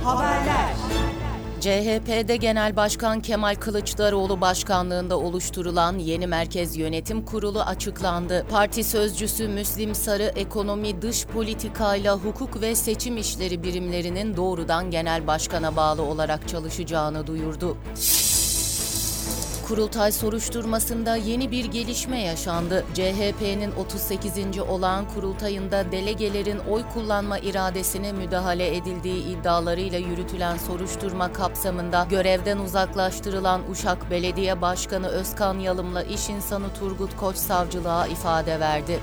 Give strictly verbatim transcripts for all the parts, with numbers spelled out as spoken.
Haberler. C H P'de Genel Başkan Kemal Kılıçdaroğlu başkanlığında oluşturulan yeni Merkez Yönetim Kurulu açıklandı. Parti sözcüsü Müslim Sarı, ekonomi, dış politikayla hukuk ve seçim işleri birimlerinin doğrudan genel başkana bağlı olarak çalışacağını duyurdu. Kurultay soruşturmasında yeni bir gelişme yaşandı. C H P'nin otuz sekizinci olağan kurultayında delegelerin oy kullanma iradesine müdahale edildiği iddialarıyla yürütülen soruşturma kapsamında görevden uzaklaştırılan Uşak Belediye Başkanı Özkan Yalım'la iş insanı Turgut Koç savcılığa ifade verdi.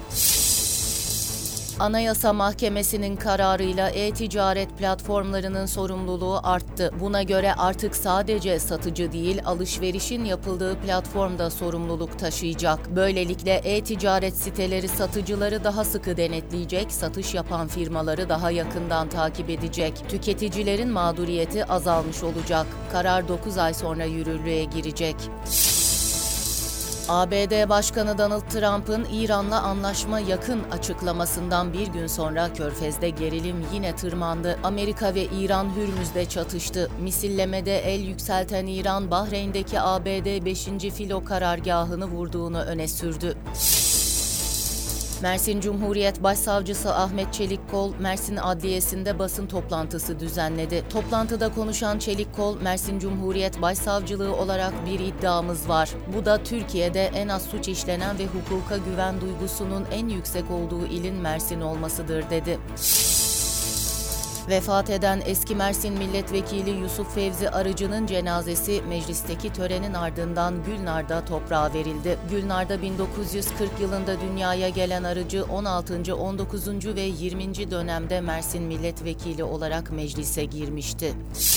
Anayasa Mahkemesi'nin kararıyla e-ticaret platformlarının sorumluluğu arttı. Buna göre artık sadece satıcı değil, alışverişin yapıldığı platformda sorumluluk taşıyacak. Böylelikle e-ticaret siteleri satıcıları daha sıkı denetleyecek, satış yapan firmaları daha yakından takip edecek. Tüketicilerin mağduriyeti azalmış olacak. Karar dokuz ay sonra yürürlüğe girecek. A B D Başkanı Donald Trump'ın İran'la anlaşma yakın açıklamasından bir gün sonra Körfez'de gerilim yine tırmandı. Amerika ve İran Hürmüz'de çatıştı. Misillemede el yükselten İran, Bahreyn'deki A B D beşinci filo karargahını vurduğunu öne sürdü. Mersin Cumhuriyet Başsavcısı Ahmet Çelikkol, Mersin Adliyesi'nde basın toplantısı düzenledi. Toplantıda konuşan Çelikkol, Mersin Cumhuriyet Başsavcılığı olarak bir iddiamız var. Bu da Türkiye'de en az suç işlenen ve hukuka güven duygusunun en yüksek olduğu ilin Mersin olmasıdır dedi. Vefat eden eski Mersin Milletvekili Yusuf Fevzi Arıcı'nın cenazesi meclisteki törenin ardından Gülnar'da toprağa verildi. Gülnar'da bin dokuz yüz kırk yılında dünyaya gelen Arıcı on altıncı, on dokuzuncu ve yirminci dönemde Mersin Milletvekili olarak meclise girmişti.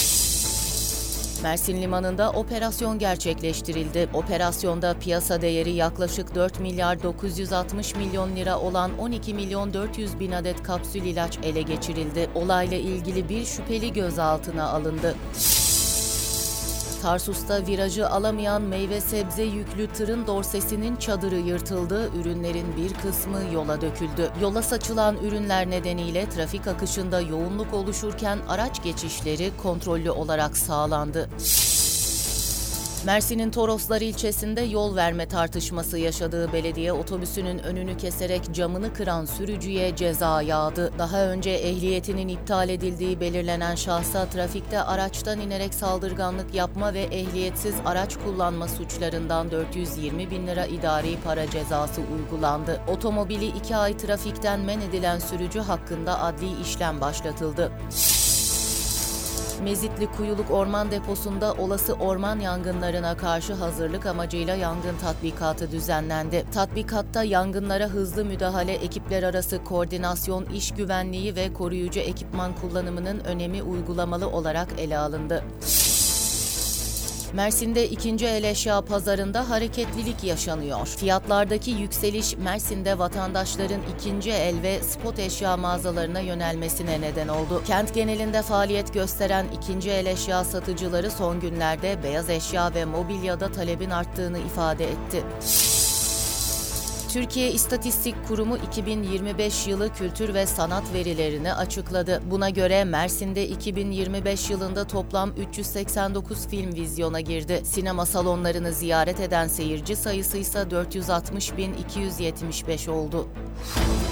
Mersin Limanı'nda operasyon gerçekleştirildi. Operasyonda piyasa değeri yaklaşık dört milyar dokuz yüz altmış milyon lira olan on iki milyon dört yüz bin adet kapsül ilaç ele geçirildi. Olayla ilgili bir şüpheli gözaltına alındı. Tarsus'ta virajı alamayan meyve sebze yüklü tırın dorsesinin çadırı yırtıldı, ürünlerin bir kısmı yola döküldü. Yola saçılan ürünler nedeniyle trafik akışında yoğunluk oluşurken araç geçişleri kontrollü olarak sağlandı. Mersin'in Toroslar ilçesinde yol verme tartışması yaşadığı belediye otobüsünün önünü keserek camını kıran sürücüye ceza yağdı. Daha önce ehliyetinin iptal edildiği belirlenen şahsa trafikte araçtan inerek saldırganlık yapma ve ehliyetsiz araç kullanma suçlarından dört yüz yirmi bin lira idari para cezası uygulandı. Otomobili iki ay trafikten men edilen sürücü hakkında adli işlem başlatıldı. Mezitli Kuyuluk Orman Deposu'nda olası orman yangınlarına karşı hazırlık amacıyla yangın tatbikatı düzenlendi. Tatbikatta yangınlara hızlı müdahale, ekipler arası koordinasyon, iş güvenliği ve koruyucu ekipman kullanımının önemi uygulamalı olarak ele alındı. Mersin'de ikinci el eşya pazarında hareketlilik yaşanıyor. Fiyatlardaki yükseliş Mersin'de vatandaşların ikinci el ve spot eşya mağazalarına yönelmesine neden oldu. Kent genelinde faaliyet gösteren ikinci el eşya satıcıları son günlerde beyaz eşya ve mobilyada talebin arttığını ifade etti. Türkiye İstatistik Kurumu iki bin yirmi beş yılı kültür ve sanat verilerini açıkladı. Buna göre Mersin'de iki bin yirmi beş yılında toplam üç yüz seksen dokuz film vizyona girdi. Sinema salonlarını ziyaret eden seyirci sayısı ise dört yüz altmış bin iki yüz yetmiş beş oldu.